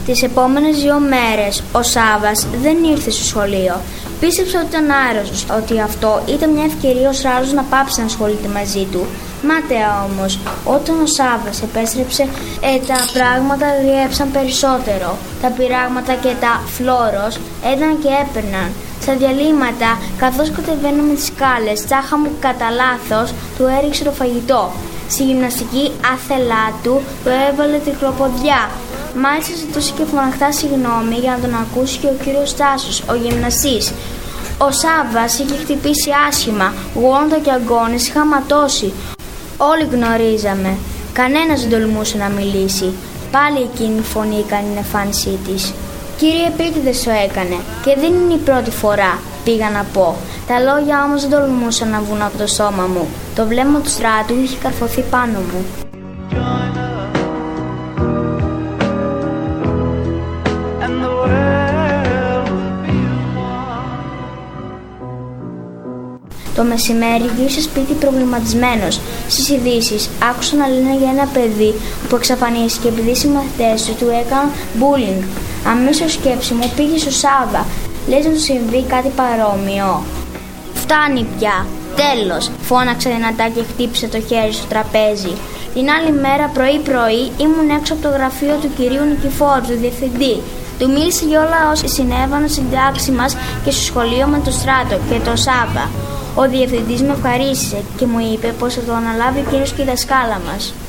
Τις επόμενες 2 μέρες ο Σάββας δεν ήρθε στο σχολείο. Πίστεψε ότι ήταν άρρωστος, ότι αυτό ήταν μια ευκαιρία ο Σράλος να πάψει να ασχολείται μαζί του. Μάταια όμως, όταν ο Σάββας επέστρεψε, τα πράγματα διέψαν περισσότερο. Τα πειράγματα και τα φλόρος έταν και έπαιρναν. Στα διαλύματα, καθώς κατεβαίναμε τις σκάλες, τσάχα μου κατά λάθος του έριξε το φαγητό. Στη γυμναστική άθελά του έβαλε τρικλοποδιά. Μάλιστα ζητούσε και φωναχτά συγγνώμη για να τον ακούσει και ο κύριος Τάσος, ο γυμναστής. Ο Σάββας είχε χτυπήσει άσχημα, γόνατα και αγκώνες είχαν ματώσει. Όλοι γνωρίζαμε. Κανένας δεν τολμούσε να μιλήσει. Πάλι εκείνη η φωνή έκανε την εμφάνισή της. «Κύριε, επίτηδες το έκανε και δεν είναι η πρώτη φορά», πήγα να πω. Τα λόγια όμως δεν τολμούσαν να βγουν από το στόμα μου. Το βλέμμα του Στράτου είχε καρφωθεί πάνω μου. Το μεσημέρι γύρισε σπίτι προβληματισμένος. Στις ειδήσεις άκουσα να λένε για ένα παιδί που εξαφανίστηκε επειδή οι συμμαθητές του έκαναν bullying. Αμέσως σκέψη μου πήγε στο Σάββα. Λες να του συμβεί κάτι παρόμοιο. «Φτάνει πια! Τέλος!» φώναξε δυνατά και χτύπησε το χέρι στο τραπέζι. Την άλλη μέρα πρωί-πρωί ήμουν έξω από το γραφείο του κυρίου Νικηφόρου, του διευθυντή. Του μίλησε για όλα όσα συνέβαιναν στην τάξη μας και στο σχολείο με το Στράτο και το Σάββα. Ο διευθυντής με ευχαρίστησε και μου είπε πως θα το αναλάβει ο κύριος και η δασκάλα μας.